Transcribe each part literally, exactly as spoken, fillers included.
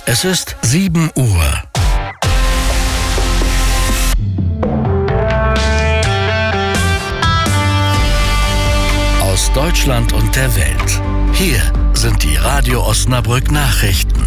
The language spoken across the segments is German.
Es ist sieben Uhr. Aus Deutschland und der Welt. Hier sind die Radio Osnabrück Nachrichten.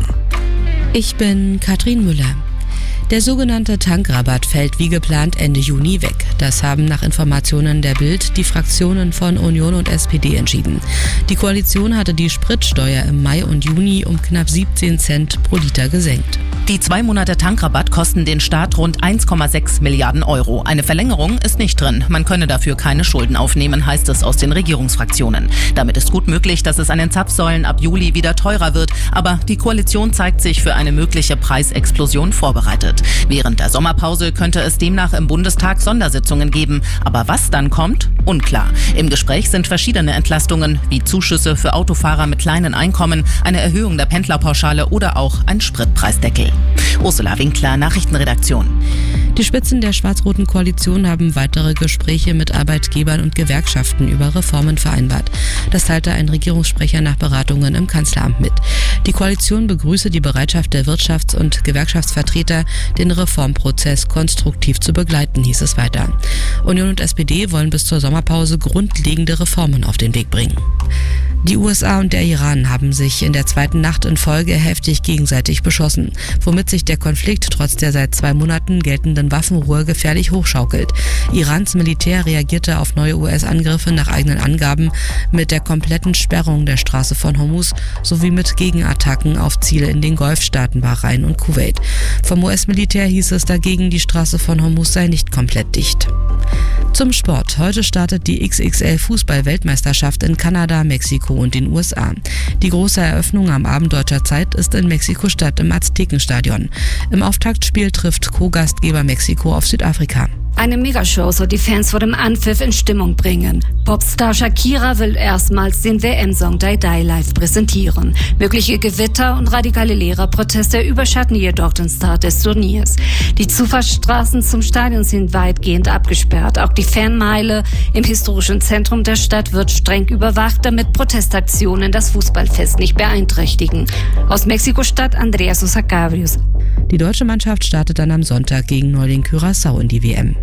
Ich bin Katrin Müller. Der sogenannte Tankrabatt fällt wie geplant Ende Juni weg. Das haben nach Informationen der Bild die Fraktionen von Union und S P D entschieden. Die Koalition hatte die Spritsteuer im Mai und Juni um knapp siebzehn Cent pro Liter gesenkt. Die zwei Monate Tankrabatt kosten den Staat rund eins Komma sechs Milliarden Euro. Eine Verlängerung ist nicht drin. Man könne dafür keine Schulden aufnehmen, heißt es aus den Regierungsfraktionen. Damit ist gut möglich, dass es an den Zapfsäulen ab Juli wieder teurer wird. Aber die Koalition zeigt sich für eine mögliche Preisexplosion vorbereitet. Während der Sommerpause könnte es demnach im Bundestag Sondersitzungen geben. Aber was dann kommt? Unklar. Im Gespräch sind verschiedene Entlastungen, wie Zuschüsse für Autofahrer mit kleinen Einkommen, eine Erhöhung der Pendlerpauschale oder auch ein Spritpreisdeckel. Ursula Winkler, Nachrichtenredaktion. Die Spitzen der schwarz-roten Koalition haben weitere Gespräche mit Arbeitgebern und Gewerkschaften über Reformen vereinbart. Das teilte ein Regierungssprecher nach Beratungen im Kanzleramt mit. Die Koalition begrüße die Bereitschaft der Wirtschafts- und Gewerkschaftsvertreter, den Reformprozess konstruktiv zu begleiten, hieß es weiter. Union und S P D wollen bis zur Sommerpause grundlegende Reformen auf den Weg bringen. Die U S A und der Iran haben sich in der zweiten Nacht in Folge heftig gegenseitig beschossen, womit sich der Konflikt trotz der seit zwei Monaten geltenden Waffenruhe gefährlich hochschaukelt. Irans Militär reagierte auf neue U S-Angriffe nach eigenen Angaben mit der kompletten Sperrung der Straße von Hormuz sowie mit Gegenattacken auf Ziele in den Golfstaaten Bahrain und Kuwait. Vom U S-Militär hieß es dagegen, die Straße von Hormuz sei nicht komplett dicht. Zum Sport. Heute startet die X X L-Fußball-Weltmeisterschaft in Kanada, Mexiko und den U S A. Die große Eröffnung am Abend deutscher Zeit ist in Mexiko-Stadt im Aztekenstadion. Im Auftaktspiel trifft Co-Gastgeber Mexiko auf Südafrika. Eine Megashow soll die Fans vor dem Anpfiff in Stimmung bringen. Popstar Shakira will erstmals den W M-Song Die Die live präsentieren. Mögliche Gewitter und radikale Lehrerproteste überschatten jedoch den Start des Turniers. Die Zufahrtsstraßen zum Stadion sind weitgehend abgesperrt. Auch die Fanmeile im historischen Zentrum der Stadt wird streng überwacht, damit Protestaktionen das Fußballfest nicht beeinträchtigen. Aus Mexiko-Stadt Andreas Osacabrius. Die deutsche Mannschaft startet dann am Sonntag gegen Neuling Curaçao in die W M.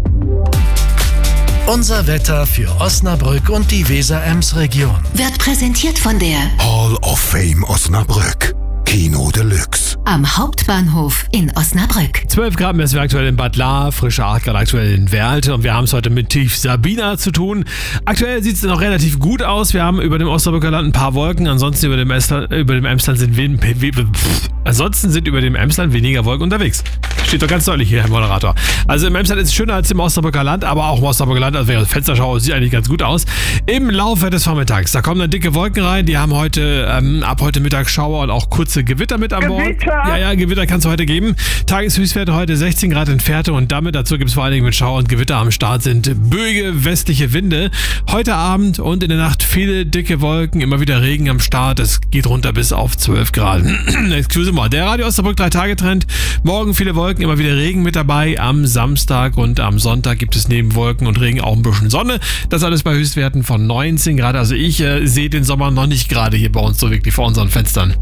Unser Wetter für Osnabrück und die Weser-Ems-Region Wird präsentiert von der Hall of Fame Osnabrück. Kino Deluxe. Am Hauptbahnhof in Osnabrück. zwölf Grad messen wir aktuell in Bad Lahr, frische acht Grad aktuell in Werlte und wir haben es heute mit Tief Sabina zu tun. Aktuell sieht es noch relativ gut aus. Wir haben über dem Osnabrücker Land ein paar Wolken, ansonsten über dem, Emsland, über dem Emsland sind wen, pff, ansonsten sind über dem Emsland weniger Wolken unterwegs. Steht doch ganz deutlich hier, Herr Moderator. Also im Emsland ist es schöner als im Osnabrücker Land, aber auch im Osnabrücker Land, also wäre Fensterschau, sieht eigentlich ganz gut aus. Im Laufe des Vormittags, da kommen dann dicke Wolken rein, die haben heute, ähm, ab heute Mittag Schauer und auch kurze Gewitter mit an Bord. Gewitter. Ja, ja, Gewitter kann es heute geben. Tageshöchstwerte heute sechzehn Grad in Fährte und damit dazu gibt es vor allen Dingen mit Schauer und Gewitter am Start sind böige westliche Winde. Heute Abend und in der Nacht viele dicke Wolken, immer wieder Regen am Start. Es geht runter bis auf zwölf Grad. Excuse mal, der Radio Osnabrück drei Tage Trend. Morgen viele Wolken, immer wieder Regen mit dabei. Am Samstag und am Sonntag gibt es neben Wolken und Regen auch ein bisschen Sonne. Das alles bei Höchstwerten von neunzehn Grad. Also ich äh, sehe den Sommer noch nicht gerade hier bei uns so wirklich vor unseren Fenstern.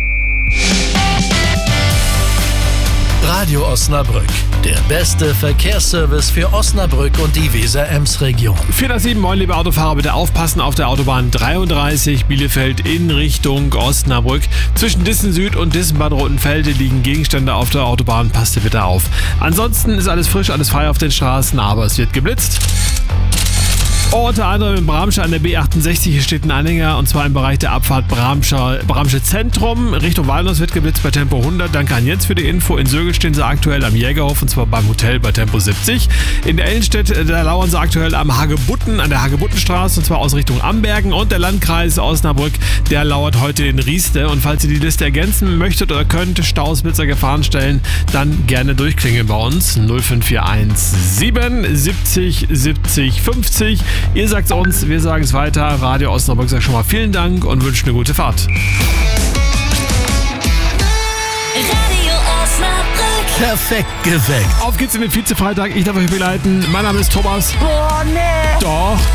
Radio Osnabrück, der beste Verkehrsservice für Osnabrück und die Weser-Ems-Region. vier nach sieben, moin liebe Autofahrer, bitte aufpassen auf der Autobahn dreiunddreißig Bielefeld in Richtung Osnabrück. Zwischen Dissen Süd und Dissen-Bad Rotenfelde liegen Gegenstände auf der Autobahn, passt bitte auf. Ansonsten ist alles frisch, alles frei auf den Straßen, aber es wird geblitzt. Unter anderem in Bramsche an der B achtundsechzig, hier steht ein Anhänger und zwar im Bereich der Abfahrt Bramsche, Bramsche Zentrum. Richtung Walnuss wird geblitzt bei Tempo hundert. Danke an Jens für die Info. In Sögel stehen sie aktuell am Jägerhof und zwar beim Hotel bei Tempo siebzig. In der Ellenstedt, da lauern sie aktuell am Hagebutten, an der Hagebuttenstraße und zwar aus Richtung Ambergen. Und der Landkreis Osnabrück, der lauert heute in Rieste. Und falls ihr die Liste ergänzen möchtet oder könnt, Staus, Blitzer, Gefahrenstellen, dann gerne durchklingeln bei uns. null fünf vier eins sieben siebzig siebzig fünfzig. Ihr sagt es uns, wir sagen es weiter. Radio Osnabrück sagt schon mal vielen Dank und wünscht eine gute Fahrt. Radio Osnabrück. Perfekt geweckt. Auf geht's in den Vize-Freitag. Ich darf euch begleiten. Mein Name ist Thomas. Boah, nee. Doch.